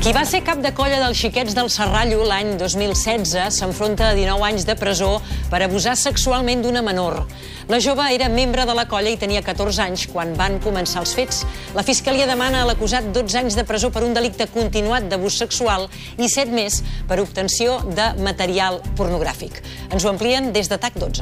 Qui va ser cap de colla dels xiquets del Serrallo l'any 2016 s'enfronta a 19 anys de presó per abusar sexualment d'una menor. La jove era membre de la colla i tenia 14 anys quan van començar els fets. La Fiscalia demana a l'acusat 12 anys de presó per un delicte continuat d'abús sexual i 7 més per obtenció de material pornogràfic. Ens ho amplien des de TAC12.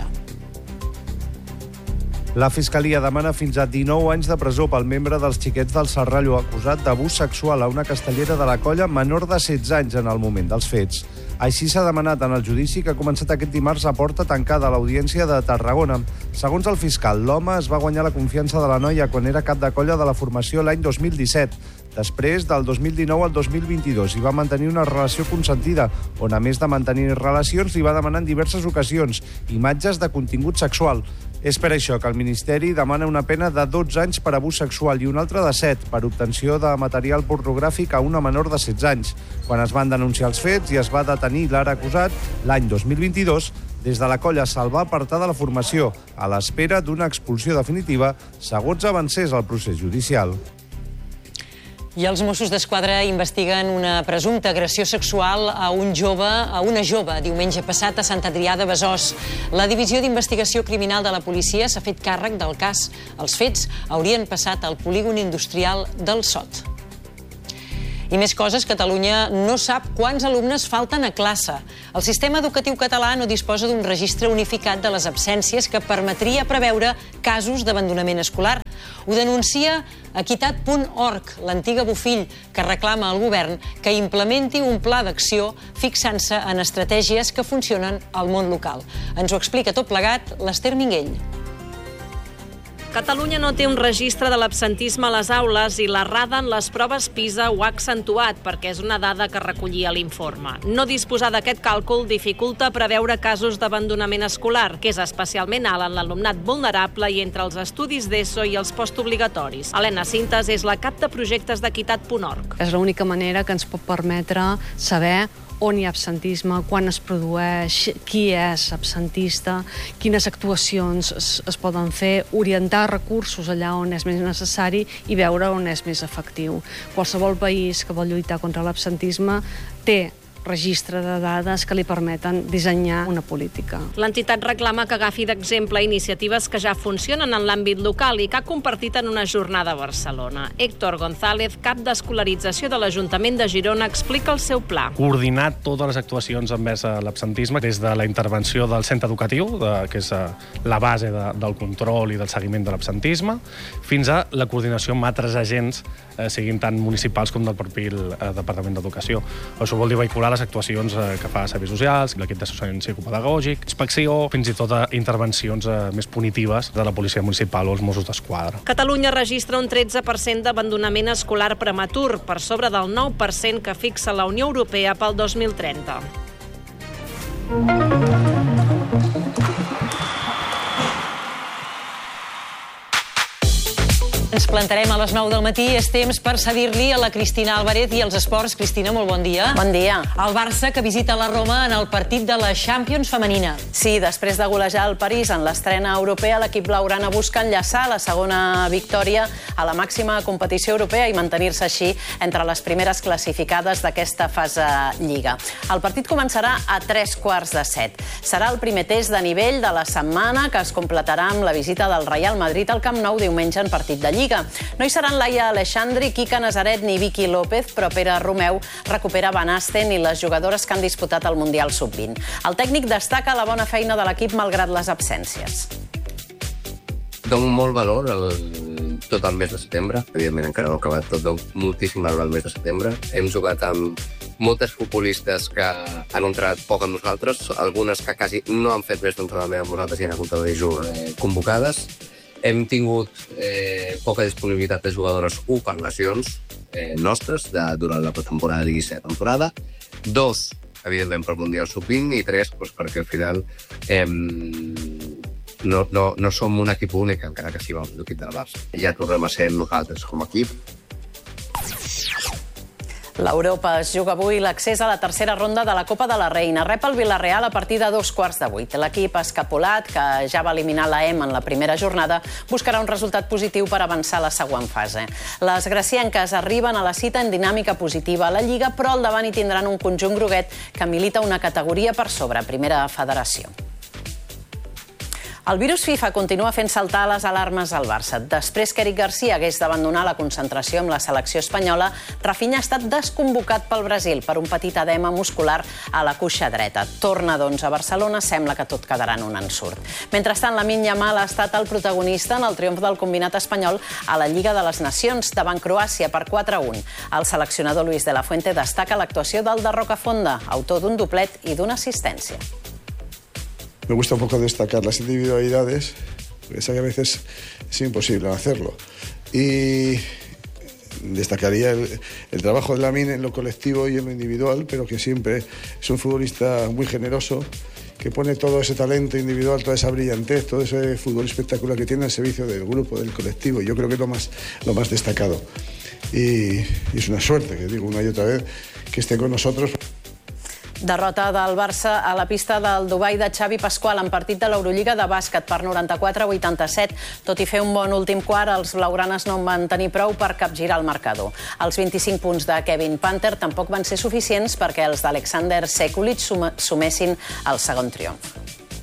La Fiscalia demana fins a 19 anys de presó pel membre dels xiquets del Serrallo acusat d'abús sexual a una castellera de la colla menor de 16 anys en el moment dels fets. Així s'ha demanat en el judici que ha començat aquest dimarts a porta tancada a l'Audiència de Tarragona. Segons el fiscal, l'home es va guanyar la confiança de la noia quan era cap de colla de la formació l'any 2017. Després, del 2019 al 2022, hi va mantenir una relació consentida, on a més de mantenir relacions li va demanar en diverses ocasions imatges de contingut sexual. És per això que el Ministeri demana una pena de 12 anys per abús sexual i una altra de 7 per obtenció de material pornogràfic a una menor de 16 anys. Quan es van denunciar els fets i es va detenir l'ara acusat, l'any 2022, des de la colla se'l va apartar de la formació, a l'espera d'una expulsió definitiva, segons avancés el procés judicial. I els Mossos d'Esquadra investiguen una presumpta agressió sexual a una jove diumenge passat a Sant Adrià de Besòs. La Divisió d'Investigació Criminal de la policia s'ha fet càrrec del cas. Els fets haurien passat al polígon industrial del Sot. I més coses, Catalunya no sap quants alumnes falten a classe. El sistema educatiu català no disposa d'un registre unificat de les absències que permetria preveure casos d'abandonament escolar. Ho denuncia Equitat.org, l'antiga Bofill, que reclama al govern que implementi un pla d'acció fixant-se en estratègies que funcionen al món local. Ens ho explica tot plegat l'Ester Minguell. Catalunya no té un registre de l'absentisme a les aules i l'errada en les proves PISA ho ha accentuat perquè és una dada que recollia l'informe. No disposar d'aquest càlcul dificulta preveure casos d'abandonament escolar, que és especialment alt en l'alumnat vulnerable i entre els estudis d'ESO i els postobligatoris. Helena Cintas és la cap de projectes d'Equitat.org. És l'única manera que ens pot permetre saber on hi ha absentisme, quan es produeix, qui és absentista, quines actuacions es poden fer, orientar recursos allà on és més necessari i veure on és més efectiu. Qualsevol país que vol lluitar contra l'absentisme té registre de dades que li permeten dissenyar una política. L'entitat reclama que agafi d'exemple iniciatives que ja funcionen en l'àmbit local i que ha compartit en una jornada a Barcelona. Héctor González, cap d'escolarització de l'Ajuntament de Girona, explica el seu pla. Coordinar totes les actuacions envers l'absentisme, des de la intervenció del centre educatiu, que és la base del control i del seguiment de l'absentisme, fins a la coordinació amb altres agents, siguin tant municipals com del propi Departament d'Educació. Això vol dir vehicular les actuacions que fa serveis socials, l'equip d'assessorament psicopedagògic, inspecció, fins i tot intervencions més punitives de la policia municipal o els Mossos d'Esquadra. Catalunya registra un 13% d'abandonament escolar prematur, per sobre del 9% que fixa la Unió Europea pel 2030. Ens plantarem a les 9 del matí. És temps per cedir-li a la Cristina Álvarez i els esports. Cristina, molt bon dia. Bon dia. El Barça que visita la Roma en el partit de la Champions femenina. Sí, després de golejar el París en l'estrena europea, l'equip blaugrana busca enllaçar la segona victòria a la màxima competició europea i mantenir-se així entre les primeres classificades d'aquesta fase Lliga. El partit començarà a 7:15. Serà el primer test de nivell de la setmana que es completarà amb la visita del Real Madrid al Camp Nou diumenge en partit de Lliga. No hi seran Laia Aleixandri, Quica Nazaret ni Vicky López, però Pere Romeu recupera Van Asten i les jugadores que han disputat el Mundial Sub-20. El tècnic destaca la bona feina de l'equip malgrat les absències. Dono molt valor tot el mes de setembre. Evidentment encara no ha acabat tot, dono moltíssim valor al mes de setembre. Hem jugat amb moltes futbolistes que han entrenat poc amb nosaltres, algunes que quasi no han fet res d'entrenament amb nosaltres i han hagut de convocades. Hem tingut poca disponibilitat de jugadores, per lesions nostres durant la pretemporada i la temporada. 2, evidentment, per Mundial Sub-20 i 3, perquè al final no som un equip únic, encara que sí vam l'equip del Barça. Ja tornem a ser nosaltres com a equip. L'Europa es juga avui l'accés a la tercera ronda de la Copa de la Reina. Rep el Villarreal a partir de 7:15. L'equip escapolat, que ja va eliminar l'AEM en la primera jornada, buscarà un resultat positiu per avançar a la següent fase. Les gracienques arriben a la cita en dinàmica positiva a la Lliga, però al davant hi tindran un conjunt groguet que milita una categoria per sobre, Primera Federació. El virus FIFA continua fent saltar les alarmes al Barça. Després que Eric Garcia hagués d'abandonar la concentració amb la selecció espanyola, Rafinha ha estat desconvocat pel Brasil per un petit edema muscular a la cuixa dreta. Torna, doncs, a Barcelona, sembla que tot quedarà en un ensurt. Mentrestant, Lamine Yamal ha estat el protagonista en el triomf del combinat espanyol a la Lliga de les Nacions davant Croàcia per 4-1. El seleccionador Luis de la Fuente destaca l'actuació del de Rocafonda, autor d'un doblet i d'una assistència. Me gusta un poco destacar las individualidades, porque sé que a veces es imposible hacerlo. Y destacaría el trabajo de Lamine en lo colectivo y en lo individual, pero que siempre es un futbolista muy generoso, que pone todo ese talento individual, toda esa brillantez, todo ese fútbol espectacular que tiene al servicio del grupo, del colectivo. Yo creo que es lo más destacado. Y es una suerte, que digo una y otra vez, que esté con nosotros. Derrota del Barça a la pista del Dubai de Xavi Pasqual en partit de l'Eurolliga de bàsquet per 94-87. Tot i fer un bon últim quart, els blaugranes no en van tenir prou per capgirar el marcador. Els 25 punts de Kevin Panther tampoc van ser suficients perquè els d'Alexander Sekulic sumessin el segon triomf.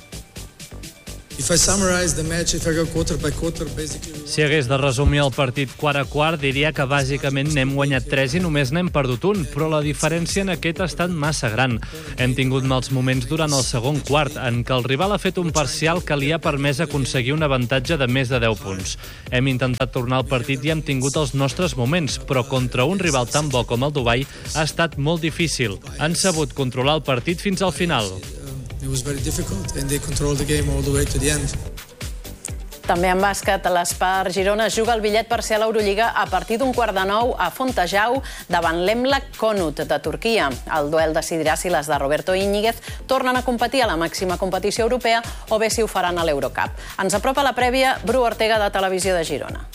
Si hagués de resumir el partit quart a quart, diria que bàsicament n'hem guanyat 3 i només n'hem perdut un, però la diferència en aquest ha estat massa gran. Hem tingut mals moments durant el segon quart, en què el rival ha fet un parcial que li ha permès aconseguir un avantatge de més de 10 punts. Hem intentat tornar al partit i hem tingut els nostres moments, però contra un rival tan bo com el Dubai ha estat molt difícil. Han sabut controlar el partit fins al final. It was very difficult and they controlled the game all the way to the end. També en bàsquet, l'Espar Girona juga el bitllet per ser a l'Eurolliga a partir d'un 8:45 a Fontejau davant l'Emlak Konut de Turquia. El duel decidirà si les de Roberto Íñiguez tornen a competir a la màxima competició europea o bé si ho faran a l'Eurocup. Ens apropa la prèvia Bru Ortega de Televisió de Girona.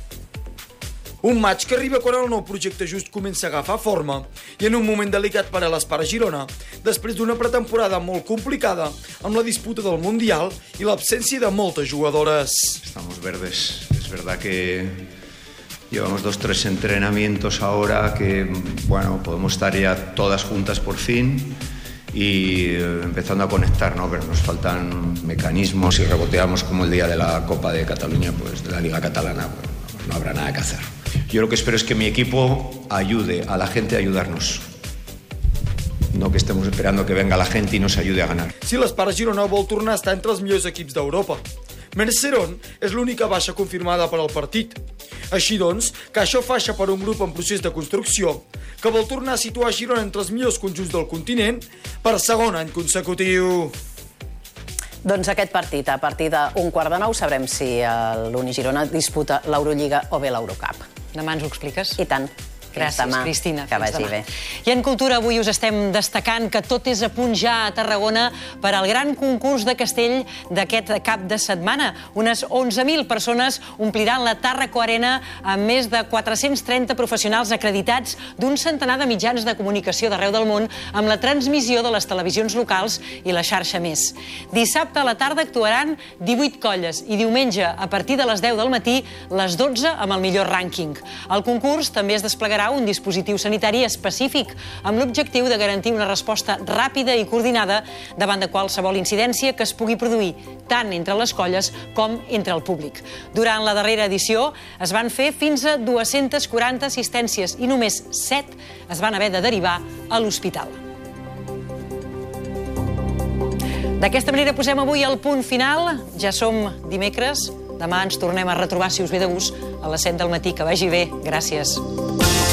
Un maig que arriba quan el nou projecte just comença a agafar forma i en un moment delicat per a l'Espar Girona, després d'una pretemporada molt complicada amb la disputa del Mundial i l'absència de moltes jugadores. Estamos verdes. Es verdad que llevamos 2-3 entrenamientos ahora que, bueno, podemos estar ya todas juntas por fin y empezando a conectar, ¿no? Pero nos faltan mecanismos y reboteamos como el día de la Copa de Cataluña, pues de la Liga Catalana, pues, no habrá nada que hacer. Yo lo que espero es que mi equipo ayude a la gente a ayudarnos. No que estemos esperando que venga la gente y nos ayude a ganar. Si l'Espar Girona vol tornar a estar entre els millors equips d'Europa. Merceron és l'única baixa confirmada per al partit. Així doncs, que això faixa per un grup en procés de construcció que vol tornar a situar Girona entre els millors conjunts del continent per segon any consecutiu. Doncs aquest partit, a partir d'un 8:45, sabrem si l'Uni Girona disputa l'Eurolliga o bé l'Eurocup. Demà ens ho expliques? I tant. Gràcies, demà. Cristina. Que vagi bé. I en Cultura avui us estem destacant que tot és a punt ja a Tarragona per al gran concurs de castell d'aquest cap de setmana. Unes 11.000 persones ompliran la Tàrraco Arena amb més de 430 professionals acreditats d'un centenar de mitjans de comunicació d'arreu del món amb la transmissió de les televisions locals i la xarxa Més. Dissabte a la tarda actuaran 18 colles i diumenge a partir de les 10 del matí les 12 amb el millor rànquing. El concurs també es desplegarà un dispositiu sanitari específic amb l'objectiu de garantir una resposta ràpida i coordinada davant de qualsevol incidència que es pugui produir tant entre les colles com entre el públic. Durant la darrera edició es van fer fins a 240 assistències i només 7 es van haver de derivar a l'hospital. D'aquesta manera posem avui el punt final. Ja som dimecres. Demà ens tornem a retrobar, si us ve de gust, a les 7 del matí. Que vagi bé. Gràcies.